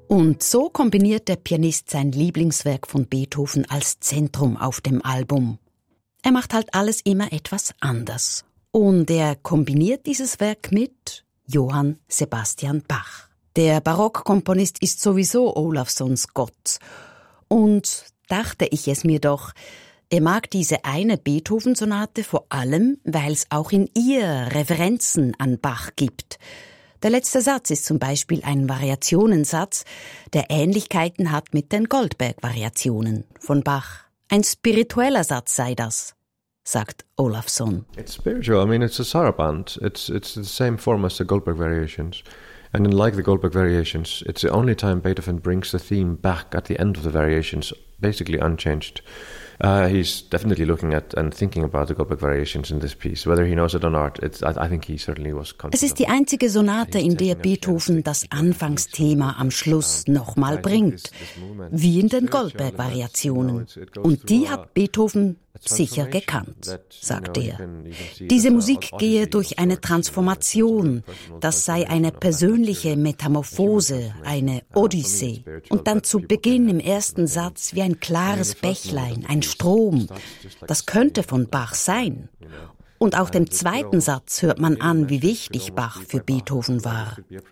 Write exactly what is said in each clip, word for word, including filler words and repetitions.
Und so kombiniert der Pianist sein Lieblingswerk von Beethoven als Zentrum auf dem Album. Er macht halt alles immer etwas anders. Und er kombiniert dieses Werk mit Johann Sebastian Bach. Der Barockkomponist ist sowieso Olafssons Gott. Und dachte ich es mir doch, er mag diese eine Beethoven-Sonate vor allem, weil es auch in ihr Referenzen an Bach gibt. Der letzte Satz ist zum Beispiel ein Variationensatz, der Ähnlichkeiten hat mit den Goldberg-Variationen von Bach. Ein spiritueller Satz sei das, sagt Olafsson. It's spiritual. I mean, it's a saraband. It's it's the same form as the Goldberg variations. And unlike the Goldberg variations, it's the only time Beethoven brings the theme back at the end of the variations, basically unchanged. Uh, he's definitely looking at and thinking about the Goldberg variations in this piece. Whether he knows it or not, it's, I, I think he certainly was conscious. Es ist die einzige Sonate, in der Beethoven das Anfangsthema am Schluss nochmal bringt, wie in den Goldberg-Variationen. Und die hat Beethoven sicher gekannt, sagt er. Diese Musik gehe durch eine Transformation, das sei eine persönliche Metamorphose, eine Odyssee. Und dann zu Beginn im ersten Satz wie ein klares Bächlein, ein Strom. Das könnte von Bach sein. Und auch dem zweiten Satz hört man an, wie wichtig Bach für Beethoven war.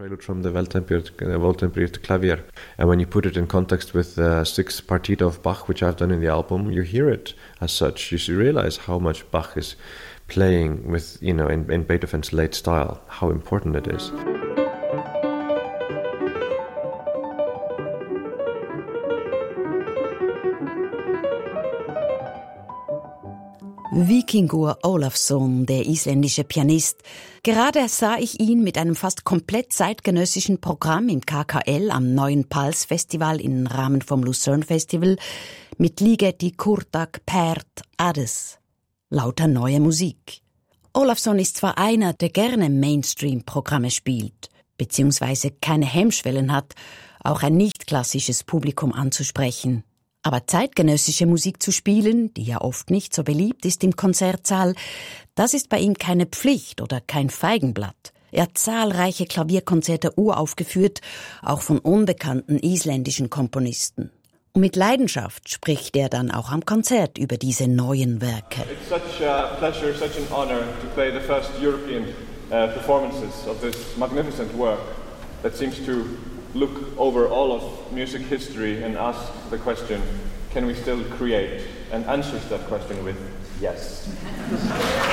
And when you put it in context with the sixth partita of Bach, which I've done in the album, you hear it as such. You realize how much Bach is playing with, you know, in, in Beethoven's late style, how important it is. Víkingur Ólafsson, der isländische Pianist. Gerade sah ich ihn mit einem fast komplett zeitgenössischen Programm im K K L am neuen Pals Festival im Rahmen vom Lucerne Festival mit Ligeti Kurtak Pärt Ades. Lauter neue Musik. Ólafsson ist zwar einer, der gerne Mainstream-Programme spielt, beziehungsweise keine Hemmschwellen hat, auch ein nicht klassisches Publikum anzusprechen. Aber zeitgenössische Musik zu spielen, die ja oft nicht so beliebt ist im Konzertsaal, das ist bei ihm keine Pflicht oder kein Feigenblatt. Er hat zahlreiche Klavierkonzerte uraufgeführt, auch von unbekannten isländischen Komponisten. Und mit Leidenschaft spricht er dann auch am Konzert über diese neuen Werke. It's such a pleasure, such an honor to play the first European uh, performances of this magnificent work that seems to look over all of music history and ask the question, can we still create? And answers that question with yes.